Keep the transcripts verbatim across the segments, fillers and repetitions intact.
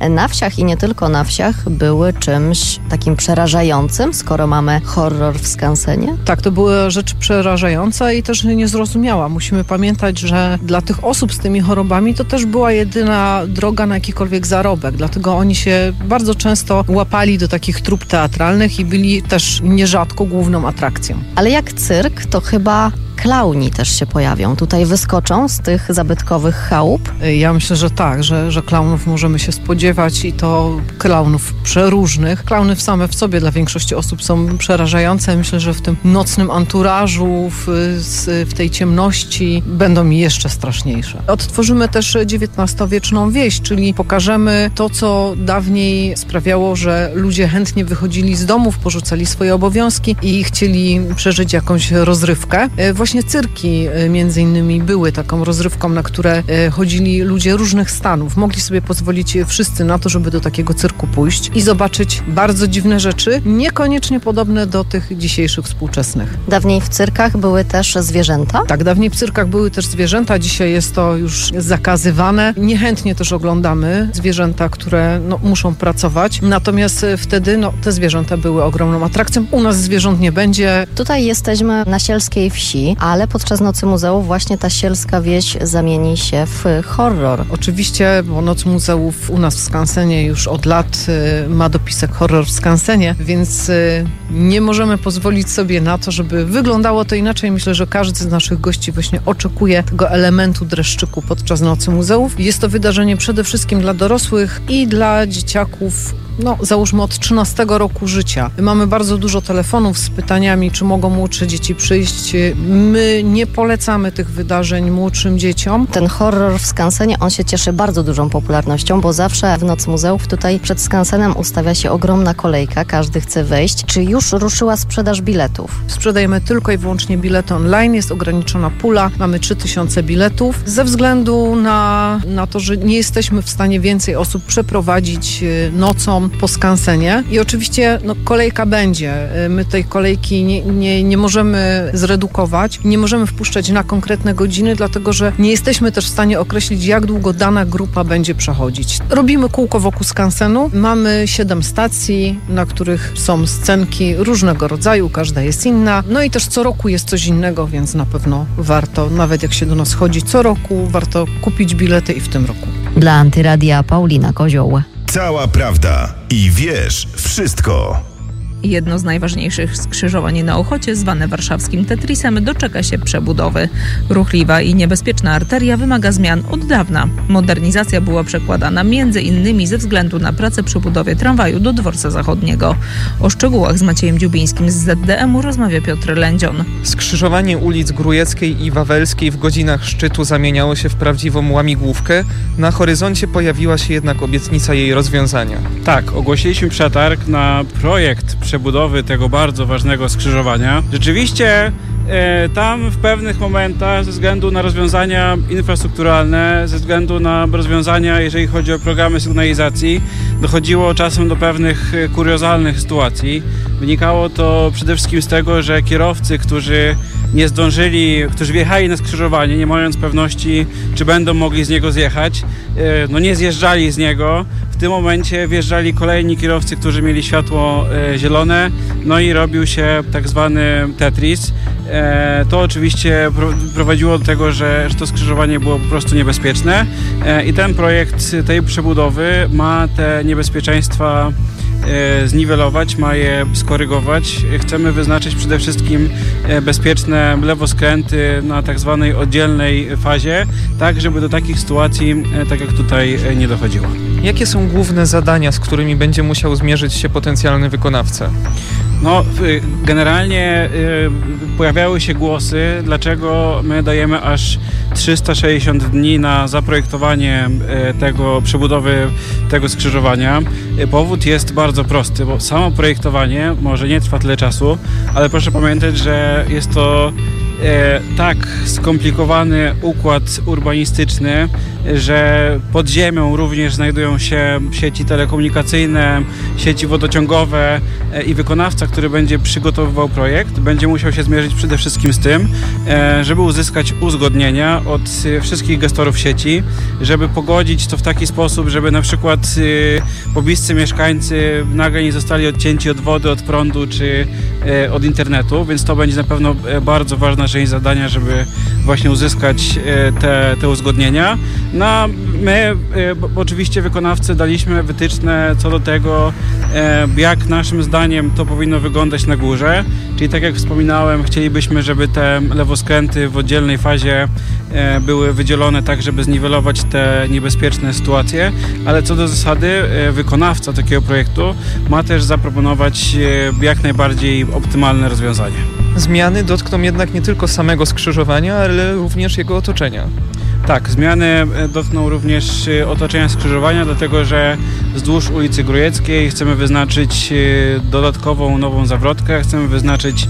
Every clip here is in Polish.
na wsiach i nie tylko na wsiach były czymś takim przerażającym, skoro mamy horror w skansenie? Tak, to była rzecz przerażająca i też niezrozumiała. Musimy pamiętać, że dla tych osób z tymi chorobami to też była jedyna droga na jakikolwiek zarobek. Dlatego oni się bardzo często łapali do takich trup teatralnych i byli też nierzadko główną atrakcją. Ale jak cyrk, to chyba klauni też się pojawią. Tutaj wyskoczą z tych zabytkowych chałup? Ja myślę, że tak, że, że klaunów możemy się spodziewać i to klaunów przeróżnych. Klauny same w sobie dla większości osób są przerażające. Myślę, że w tym nocnym anturażu, w, w tej ciemności będą jeszcze straszniejsze. Odtworzymy też dziewiętnastowieczną wieś, czyli pokażemy to, co dawniej sprawiało, że ludzie chętnie wychodzili z domów, porzucali swoje obowiązki i chcieli przeżyć jakąś rozrywkę. Właśnie cyrki między innymi były taką rozrywką, na które chodzili ludzie różnych stanów. Mogli sobie pozwolić wszyscy na to, żeby do takiego cyrku pójść i zobaczyć bardzo dziwne rzeczy, niekoniecznie podobne do tych dzisiejszych współczesnych. Dawniej w cyrkach były też zwierzęta? Tak, dawniej w cyrkach były też zwierzęta, dzisiaj jest to już zakazywane. Niechętnie też oglądamy zwierzęta, które no, muszą pracować, natomiast wtedy no, te zwierzęta były ogromną atrakcją. U nas zwierząt nie będzie. Tutaj jesteśmy na sielskiej wsi, ale podczas Nocy Muzeów właśnie ta sielska wieś zamieni się w horror. Oczywiście, bo Noc Muzeów u nas w skansenie już od lat y, ma dopisek horror w skansenie, więc y, nie możemy pozwolić sobie na to, żeby wyglądało to inaczej. Myślę, że każdy z naszych gości właśnie oczekuje tego elementu dreszczyku podczas Nocy Muzeów. Jest to wydarzenie przede wszystkim dla dorosłych i dla dzieciaków, no załóżmy od trzynastego roku życia. Mamy bardzo dużo telefonów z pytaniami, czy mogą młodsze dzieci przyjść. My nie polecamy tych wydarzeń młodszym dzieciom. Ten horror w skansenie, on się cieszy bardzo dużą popularnością, bo zawsze w Noc Muzeów tutaj przed skansenem ustawia się ogromna kolejka, każdy chce wejść. Czy już ruszyła sprzedaż biletów? Sprzedajemy tylko i wyłącznie bilety online, jest ograniczona pula, mamy trzy tysiące biletów. Ze względu na, na to, że nie jesteśmy w stanie więcej osób przeprowadzić nocą po skansenie i oczywiście no, kolejka będzie. My tej kolejki nie, nie, nie możemy zredukować, nie możemy wpuszczać na konkretne godziny, dlatego że nie jesteśmy też w stanie określić, jak długo dana grupa będzie przechodzić. Robimy kółko wokół skansenu, mamy siedem stacji, na których są scenki różnego rodzaju, każda jest inna, no i też co roku jest coś innego, więc na pewno warto, nawet jak się do nas chodzi co roku, warto kupić bilety i w tym roku. Dla Antyradia Paulina Kozioł. Cała prawda i wiesz wszystko. Jedno z najważniejszych skrzyżowań na Ochocie, zwane warszawskim Tetrisem, doczeka się przebudowy. Ruchliwa i niebezpieczna arteria wymaga zmian od dawna. Modernizacja była przekładana między innymi ze względu na pracę przy budowie tramwaju do Dworca Zachodniego. O szczegółach z Maciejem Dziubińskim z Z D M-u rozmawia Piotr Lędzion. Skrzyżowanie ulic Grójeckiej i Wawelskiej w godzinach szczytu zamieniało się w prawdziwą łamigłówkę. Na horyzoncie pojawiła się jednak obietnica jej rozwiązania. Tak, ogłosiliśmy przetarg na projekt przebudowy tego bardzo ważnego skrzyżowania. Rzeczywiście e, tam w pewnych momentach ze względu na rozwiązania infrastrukturalne, ze względu na rozwiązania, jeżeli chodzi o programy sygnalizacji, dochodziło czasem do pewnych kuriozalnych sytuacji. Wynikało to przede wszystkim z tego, że kierowcy, którzy nie zdążyli, którzy wjechali na skrzyżowanie, nie mając pewności, czy będą mogli z niego zjechać, no nie zjeżdżali z niego. W tym momencie wjeżdżali kolejni kierowcy, którzy mieli światło zielone, no i robił się tak zwany Tetris. To oczywiście prowadziło do tego, że, że to skrzyżowanie było po prostu niebezpieczne i ten projekt tej przebudowy ma te niebezpieczeństwa zniwelować, ma je skorygować. Chcemy wyznaczyć przede wszystkim bezpieczne lewoskręty na tak zwanej oddzielnej fazie, tak żeby do takich sytuacji, tak jak tutaj, nie dochodziło. Jakie są główne zadania, z którymi będzie musiał zmierzyć się potencjalny wykonawca? No, generalnie y, pojawiały się głosy, dlaczego my dajemy aż trzysta sześćdziesiąt dni na zaprojektowanie y, tego, przebudowy tego skrzyżowania. Y, powód jest bardzo prosty, bo samo projektowanie może nie trwa tyle czasu, ale proszę pamiętać, że jest to e, tak skomplikowany układ urbanistyczny, że pod ziemią również znajdują się sieci telekomunikacyjne, sieci wodociągowe e, i wykonawca, który będzie przygotowywał projekt, będzie musiał się zmierzyć przede wszystkim z tym, e, żeby uzyskać uzgodnienia od e, wszystkich gestorów sieci, żeby pogodzić to w taki sposób, żeby na przykład e, pobliscy mieszkańcy nagle nie zostali odcięci od wody, od prądu czy e, od internetu, więc to będzie na pewno e, bardzo ważna część zadania, żeby właśnie uzyskać e, te, te uzgodnienia. No a my, e, bo, oczywiście wykonawcy, daliśmy wytyczne co do tego, e, jak naszym zdaniem to powinno wyglądać na górze, czyli tak jak wspominałem, chcielibyśmy, żeby te lewoskręty w oddzielnej fazie e, były wydzielone tak, żeby zniwelować te niebezpieczne sytuacje, ale co do zasady e, wykonawca takiego projektu ma też zaproponować e, jak najbardziej optymalne rozwiązanie. Zmiany dotkną jednak nie tylko samego skrzyżowania, ale również jego otoczenia. Tak, zmiany dotkną również otoczenia skrzyżowania, dlatego że wzdłuż ulicy Grójeckiej chcemy wyznaczyć dodatkową nową zawrotkę, chcemy wyznaczyć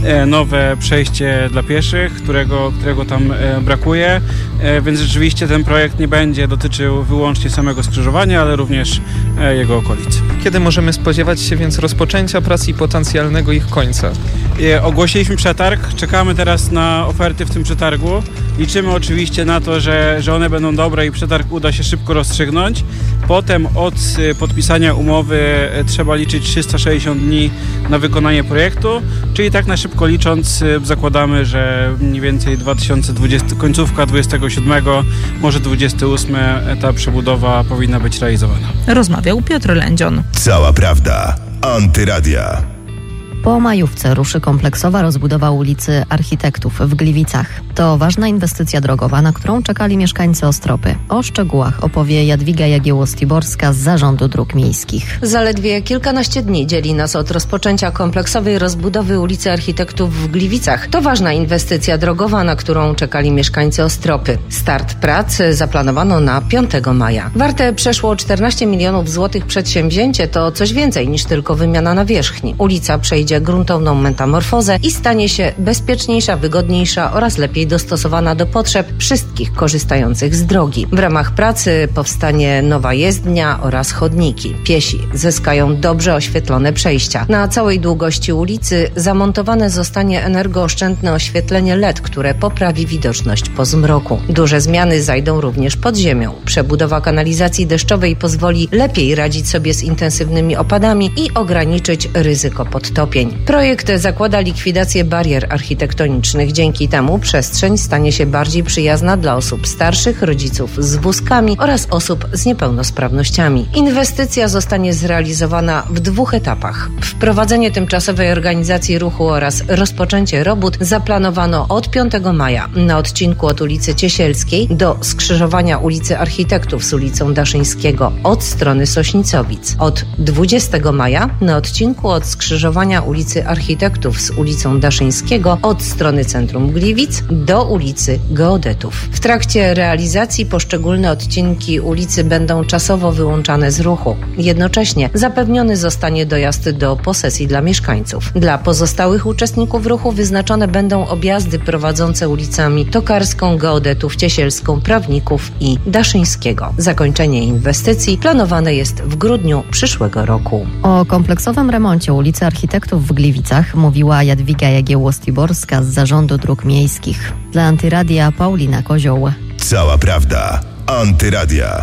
nowe przejście dla pieszych, którego, którego tam brakuje, więc rzeczywiście ten projekt nie będzie dotyczył wyłącznie samego skrzyżowania, ale również jego okolic. Kiedy możemy spodziewać się więc rozpoczęcia prac i potencjalnego ich końca? Ogłosiliśmy przetarg, czekamy teraz na oferty w tym przetargu. Liczymy oczywiście na to, że, że one będą dobre i przetarg uda się szybko rozstrzygnąć. Potem od podpisania umowy trzeba liczyć trzysta sześćdziesiąt dni na wykonanie projektu, czyli tak na szybko licząc zakładamy, że mniej więcej dwa tysiące dwudziesty, końcówka dwudziestego siódmego, może dwudziesty ósmy ta przebudowa powinna być realizowana. Rozmawiał Piotr Lędzion. Cała prawda. Antyradia. Po majówce ruszy kompleksowa rozbudowa ulicy Architektów w Gliwicach. To ważna inwestycja drogowa, na którą czekali mieszkańcy Ostropy. O szczegółach opowie Jadwiga Jagiełło-Stiborska z Zarządu Dróg Miejskich. Zaledwie kilkanaście dni dzieli nas od rozpoczęcia kompleksowej rozbudowy ulicy Architektów w Gliwicach. To ważna inwestycja drogowa, na którą czekali mieszkańcy Ostropy. Start prac zaplanowano na piątego maja. Warte przeszło czternaście milionów złotych przedsięwzięcie to coś więcej niż tylko wymiana nawierzchni. Ulica przejdzie gruntowną metamorfozę i stanie się bezpieczniejsza, wygodniejsza oraz lepiej dostosowana do potrzeb wszystkich korzystających z drogi. W ramach pracy powstanie nowa jezdnia oraz chodniki. Piesi zyskają dobrze oświetlone przejścia. Na całej długości ulicy zamontowane zostanie energooszczędne oświetlenie L E D, które poprawi widoczność po zmroku. Duże zmiany zajdą również pod ziemią. Przebudowa kanalizacji deszczowej pozwoli lepiej radzić sobie z intensywnymi opadami i ograniczyć ryzyko podtopień. Projekt zakłada likwidację barier architektonicznych. Dzięki temu przestrzeń stanie się bardziej przyjazna dla osób starszych, rodziców z wózkami oraz osób z niepełnosprawnościami. Inwestycja zostanie zrealizowana w dwóch etapach. Wprowadzenie tymczasowej organizacji ruchu oraz rozpoczęcie robót zaplanowano od piątego maja na odcinku od ulicy Ciesielskiej do skrzyżowania ulicy Architektów z ulicą Daszyńskiego od strony Sośnicowic. Od dwudziestego maja na odcinku od skrzyżowania ulicy Architektów z ulicą Daszyńskiego od strony centrum Gliwic do ulicy Geodetów. W trakcie realizacji poszczególne odcinki ulicy będą czasowo wyłączane z ruchu. Jednocześnie zapewniony zostanie dojazd do posesji dla mieszkańców. Dla pozostałych uczestników ruchu wyznaczone będą objazdy prowadzące ulicami Tokarską, Geodetów, Ciesielską, Prawników i Daszyńskiego. Zakończenie inwestycji planowane jest w grudniu przyszłego roku. O kompleksowym remoncie ulicy Architektów w Gliwicach mówiła Jadwiga Jagiełło-Stiborska z Zarządu Dróg Miejskich. Dla Antyradia Paulina Kozioł. Cała prawda. Antyradia.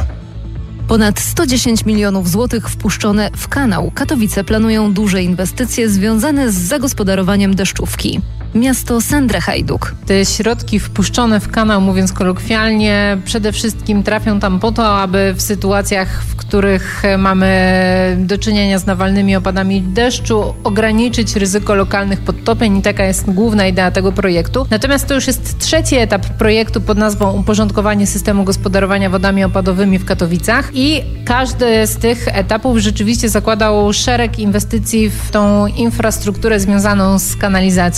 Ponad sto dziesięć milionów złotych wpuszczone w kanał. Katowice planują duże inwestycje związane z zagospodarowaniem deszczówki. Miasto Sędre-Hajduk. Te środki wpuszczone w kanał, mówiąc kolokwialnie, przede wszystkim trafią tam po to, aby w sytuacjach, w których mamy do czynienia z nawalnymi opadami deszczu, ograniczyć ryzyko lokalnych podtopień i taka jest główna idea tego projektu. Natomiast to już jest trzeci etap projektu pod nazwą Uporządkowanie systemu gospodarowania wodami opadowymi w Katowicach i każdy z tych etapów rzeczywiście zakładał szereg inwestycji w tą infrastrukturę związaną z kanalizacją. W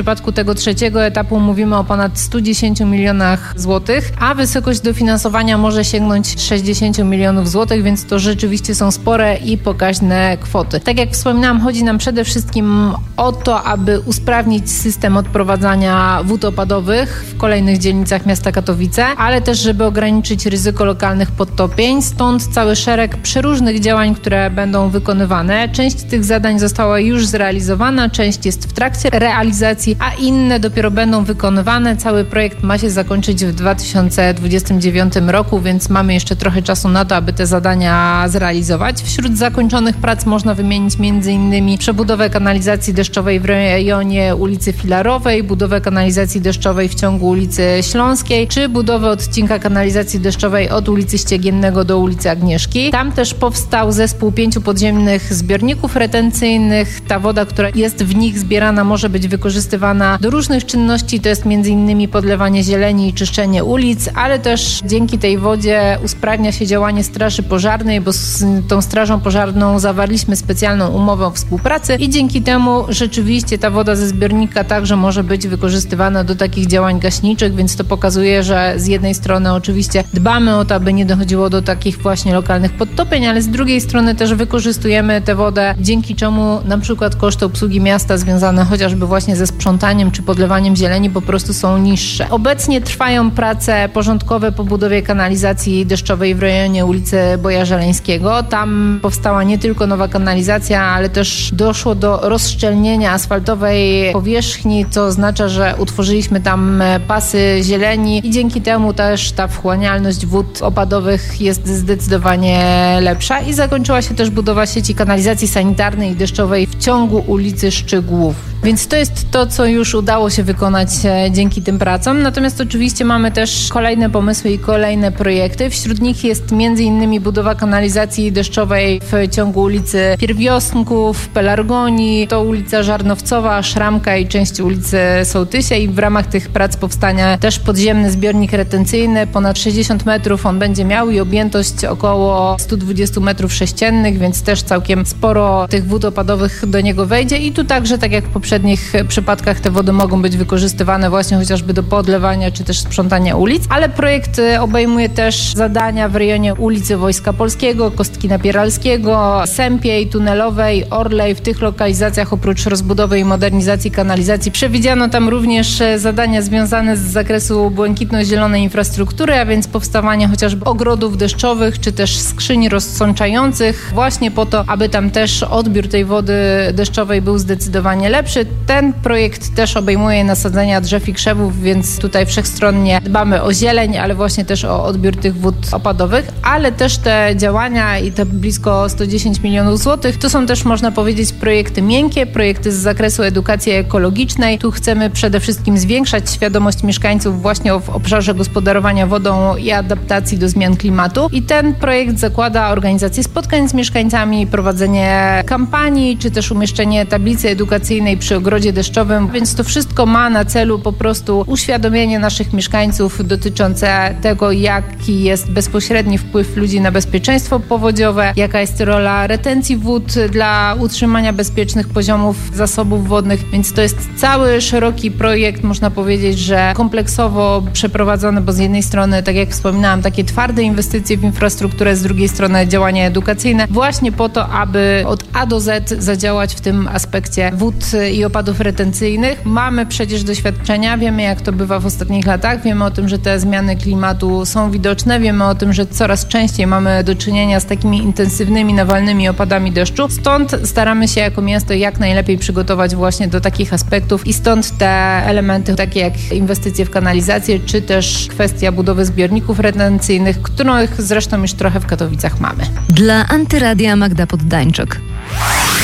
przypadku tego trzeciego etapu mówimy o ponad stu dziesięciu milionach złotych, a wysokość dofinansowania może sięgnąć sześćdziesięciu milionów złotych, więc to rzeczywiście są spore i pokaźne kwoty. Tak jak wspominałam, chodzi nam przede wszystkim o to, aby usprawnić system odprowadzania wód opadowych w kolejnych dzielnicach miasta Katowice, ale też żeby ograniczyć ryzyko lokalnych podtopień, stąd cały szereg przeróżnych działań, które będą wykonywane. Część tych zadań została już zrealizowana, część jest w trakcie realizacji, a inne dopiero będą wykonywane. Cały projekt ma się zakończyć w dwa tysiące dwudziestym dziewiątym roku, więc mamy jeszcze trochę czasu na to, aby te zadania zrealizować. Wśród zakończonych prac można wymienić między innymi przebudowę kanalizacji deszczowej w rejonie ulicy Filarowej, budowę kanalizacji deszczowej w ciągu ulicy Śląskiej, czy budowę odcinka kanalizacji deszczowej od ulicy Ściegiennego do ulicy Agnieszki. Tam też powstał zespół pięciu podziemnych zbiorników retencyjnych. Ta woda, która jest w nich zbierana, może być wykorzystywana do różnych czynności, to jest między innymi podlewanie zieleni i czyszczenie ulic, ale też dzięki tej wodzie usprawnia się działanie Straży Pożarnej, bo z tą Strażą Pożarną zawarliśmy specjalną umowę o współpracy i dzięki temu rzeczywiście ta woda ze zbiornika także może być wykorzystywana do takich działań gaśniczych, więc to pokazuje, że z jednej strony oczywiście dbamy o to, aby nie dochodziło do takich właśnie lokalnych podtopień, ale z drugiej strony też wykorzystujemy tę wodę, dzięki czemu na przykład koszty obsługi miasta związane chociażby właśnie ze sprzątaniem czy podlewaniem zieleni po prostu są niższe. Obecnie trwają prace porządkowe po budowie kanalizacji deszczowej w rejonie ulicy Boja Żeleńskiego. Tam powstała nie tylko nowa kanalizacja, ale też doszło do rozszczelnienia asfaltowej powierzchni, co oznacza, że utworzyliśmy tam pasy zieleni i dzięki temu też ta wchłanialność wód opadowych jest zdecydowanie lepsza i zakończyła się też budowa sieci kanalizacji sanitarnej i deszczowej w ciągu ulicy Szczygłów. Więc to jest to, co już udało się wykonać dzięki tym pracom. Natomiast oczywiście mamy też kolejne pomysły i kolejne projekty. Wśród nich jest między innymi budowa kanalizacji deszczowej w ciągu ulicy Pierwiosnków, Pelargonii, to ulica Żarnowcowa, Szramka i część ulicy Sołtysia i w ramach tych prac powstania też podziemny zbiornik retencyjny. Ponad sześćdziesiąt metrów on będzie miał i objętość około sto dwadzieścia metrów sześciennych, więc też całkiem sporo tych wód opadowych do niego wejdzie i tu także, tak jak w poprzednich przypadkach, te wody mogą być wykorzystywane właśnie chociażby do podlewania czy też sprzątania ulic, ale projekt obejmuje też zadania w rejonie ulicy Wojska Polskiego, Kostki Napieralskiego, Sępiej, Tunelowej, Orlej. W tych lokalizacjach oprócz rozbudowy i modernizacji kanalizacji przewidziano tam również zadania związane z zakresu błękitno-zielonej infrastruktury, a więc powstawanie chociażby ogrodów deszczowych czy też skrzyń rozsączających właśnie po to, aby tam też odbiór tej wody deszczowej był zdecydowanie lepszy. Ten projekt też obejmuje nasadzenia drzew i krzewów, więc tutaj wszechstronnie dbamy o zieleń, ale właśnie też o odbiór tych wód opadowych, ale też te działania i te blisko sto dziesięć milionów złotych to są też, można powiedzieć, projekty miękkie, projekty z zakresu edukacji ekologicznej. Tu chcemy przede wszystkim zwiększać świadomość mieszkańców właśnie w obszarze gospodarowania wodą i adaptacji do zmian klimatu i ten projekt zakłada organizację spotkań z mieszkańcami, prowadzenie kampanii, czy też umieszczenie tablicy edukacyjnej przy ogrodzie deszczowym, więc to wszystko ma na celu po prostu uświadomienie naszych mieszkańców dotyczące tego, jaki jest bezpośredni wpływ ludzi na bezpieczeństwo powodziowe, jaka jest rola retencji wód dla utrzymania bezpiecznych poziomów zasobów wodnych, więc to jest cały szeroki projekt, można powiedzieć, że kompleksowo przeprowadzony, bo z jednej strony, tak jak wspominałam, takie twarde inwestycje w infrastrukturę, z drugiej strony działania edukacyjne, właśnie po to, aby od A do Z zadziałać w tym aspekcie wód i opadów retencyjnych. Mamy przecież doświadczenia, wiemy, jak to bywa w ostatnich latach, wiemy o tym, że te zmiany klimatu są widoczne, wiemy o tym, że coraz częściej mamy do czynienia z takimi intensywnymi, nawalnymi opadami deszczu. Stąd staramy się jako miasto jak najlepiej przygotować właśnie do takich aspektów i stąd te elementy, takie jak inwestycje w kanalizację, czy też kwestia budowy zbiorników retencyjnych, których zresztą już trochę w Katowicach mamy. Dla Antyradia Magda Poddańczyk.